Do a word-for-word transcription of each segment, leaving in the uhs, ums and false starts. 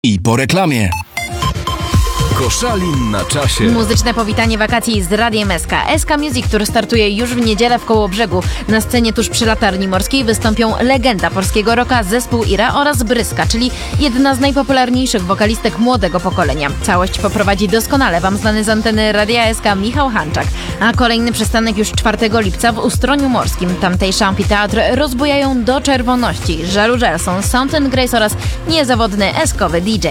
I po reklamie. Koszalin na czasie. Muzyczne powitanie wakacji z Radiem S K. S K Music Tour startuje już w niedzielę w Kołobrzegu. Na scenie tuż przy Latarni Morskiej wystąpią legenda polskiego rocka, zespół Ira oraz Bryska, czyli jedna z najpopularniejszych wokalistek młodego pokolenia. Całość poprowadzi doskonale wam znany z anteny Radia S K Michał Hanczak. A kolejny przystanek już czwartego lipca w Ustroniu Morskim. Tamtejszy amfiteatr rozbujają do czerwoności Żalu Gelson, Sound and Grace oraz niezawodny eskowy D J.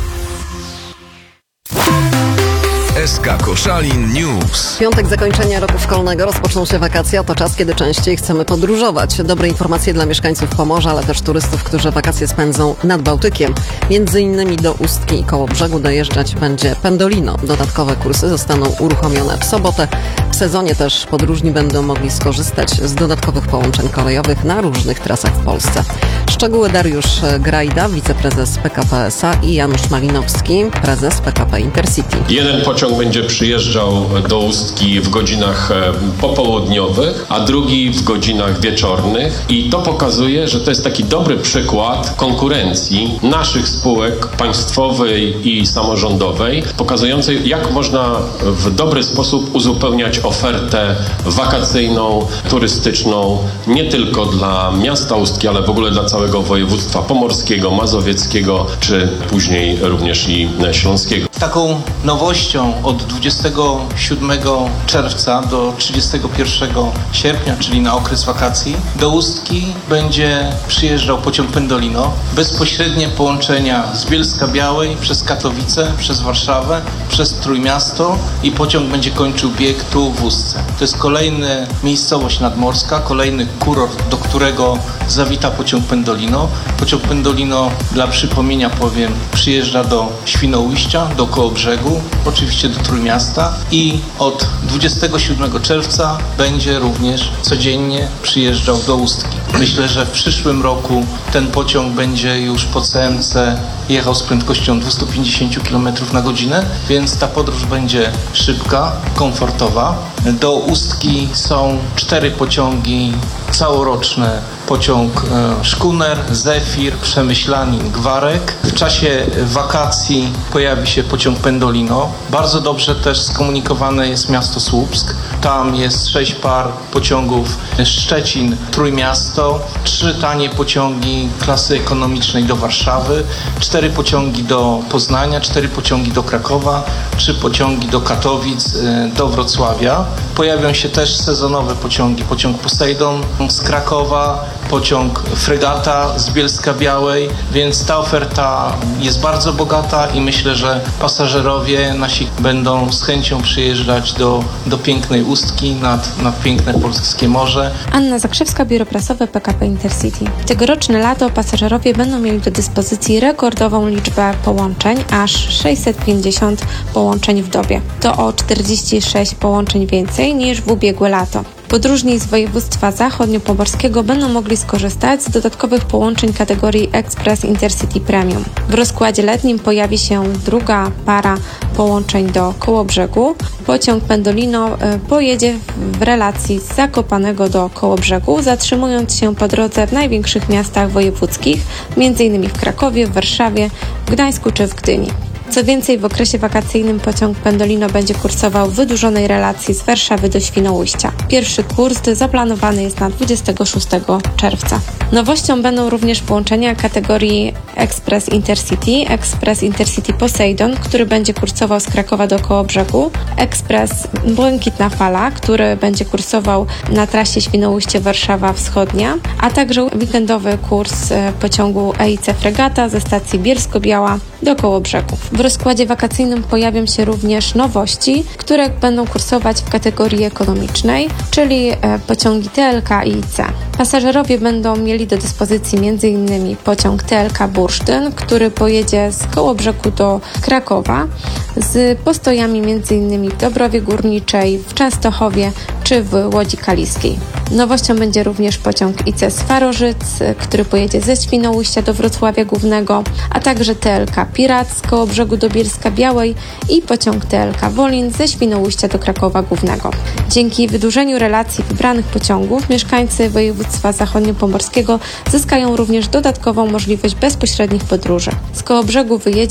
S K Koszalin News. W piątek zakończenia roku szkolnego rozpoczną się wakacje, a to czas, kiedy częściej chcemy podróżować. Dobre informacje dla mieszkańców Pomorza, ale też turystów, którzy wakacje spędzą nad Bałtykiem. Między innymi do Ustki i Kołobrzegu dojeżdżać będzie Pendolino. Dodatkowe kursy zostaną uruchomione w sobotę. W sezonie też podróżni będą mogli skorzystać z dodatkowych połączeń kolejowych na różnych trasach w Polsce. Szczegóły Dariusz Grajda, wiceprezes P K P S A i Janusz Malinowski, prezes P K P Intercity. Jeden pociąg będzie przyjeżdżał do Ustki w godzinach popołudniowych, a drugi w godzinach wieczornych. I to pokazuje, że to jest taki dobry przykład konkurencji naszych spółek państwowej i samorządowej, pokazującej, jak można w dobry sposób uzupełniać ofertę wakacyjną, turystyczną, nie tylko dla miasta Ustki, ale w ogóle dla całego województwa pomorskiego, mazowieckiego, czy później również i śląskiego. Taką nowością od dwudziestego siódmego czerwca do trzydziestego pierwszego sierpnia, czyli na okres wakacji, do Ustki będzie przyjeżdżał pociąg Pendolino. Bezpośrednie połączenia z Bielska-Białej przez Katowice, przez Warszawę, przez Trójmiasto i pociąg będzie kończył bieg tu w Ustce. To jest kolejna miejscowość nadmorska, kolejny kurort, do którego zawita pociąg Pendolino. Pociąg Pendolino, dla przypomnienia powiem, przyjeżdża do Świnoujścia, do Kołobrzegu, oczywiście do Trójmiasta i od dwudziestego siódmego czerwca będzie również codziennie przyjeżdżał do Ustki. Myślę, że w przyszłym roku ten pociąg będzie już po C M C jechał z prędkością dwieście pięćdziesiąt kilometrów na godzinę, więc ta podróż będzie szybka, komfortowa. Do Ustki są cztery pociągi całoroczne. Pociąg e, Szkuner, Zefir, Przemyślanin, Gwarek. W czasie wakacji pojawi się pociąg Pendolino. Bardzo dobrze też skomunikowane jest miasto Słupsk. Tam jest sześć par pociągów Szczecin, Trójmiasto, trzy tanie pociągi klasy ekonomicznej do Warszawy, cztery pociągi do Poznania, cztery pociągi do Krakowa, trzy pociągi do Katowic, e, do Wrocławia. Pojawią się też sezonowe pociągi. Pociąg Poseidon z Krakowa, pociąg Fregata z Bielska-Białej, więc ta oferta jest bardzo bogata i myślę, że pasażerowie nasi będą z chęcią przyjeżdżać do, do pięknej Ustki nad, nad piękne polskie morze. Anna Zakrzewska, biuro prasowe P K P Intercity. Tegoroczne lato pasażerowie będą mieli do dyspozycji rekordową liczbę połączeń, aż sześćset pięćdziesiąt połączeń w dobie. To o czterdzieści sześć połączeń więcej niż w ubiegłe lato. Podróżni z województwa zachodniopomorskiego będą mogli skorzystać z dodatkowych połączeń kategorii Express Intercity Premium. W rozkładzie letnim pojawi się druga para połączeń do Kołobrzegu. Pociąg Pendolino pojedzie w relacji z Zakopanego do Kołobrzegu, zatrzymując się po drodze w największych miastach wojewódzkich, m.in. w Krakowie, w Warszawie, w Gdańsku czy w Gdyni. Co więcej, w okresie wakacyjnym pociąg Pendolino będzie kursował w wydłużonej relacji z Warszawy do Świnoujścia. Pierwszy kurs zaplanowany jest na dwudziestego szóstego czerwca. Nowością będą również połączenia kategorii Express Intercity, Express Intercity Poseidon, który będzie kursował z Krakowa do Kołobrzegu, Express Błękitna Fala, który będzie kursował na trasie Świnoujście-Warszawa Wschodnia, a także weekendowy kurs pociągu E I C Fregata ze stacji Bielsko-Biała do Kołobrzegu. W rozkładzie wakacyjnym pojawią się również nowości, które będą kursować w kategorii ekonomicznej, czyli pociągi T L K i I C. Pasażerowie będą mieli do dyspozycji m.in. pociąg T L K Bursztyn, który pojedzie z Kołobrzegu do Krakowa, z postojami m.in. w Dobrowie Górniczej, w Częstochowie czy w Łodzi Kaliskiej. Nowością będzie również pociąg I C z Farożyc, który pojedzie ze Świnoujścia do Wrocławia Głównego, a także T L K Pirat z Kołobrzegu do Bielska-Białej i pociąg T L K Wolin ze Świnoujścia do Krakowa Głównego. Dzięki wydłużeniu relacji wybranych pociągów mieszkańcy województwa zachodniopomorskiego zyskają również dodatkową możliwość bezpośrednich podróży. Z Kołobrzegu wyjedzie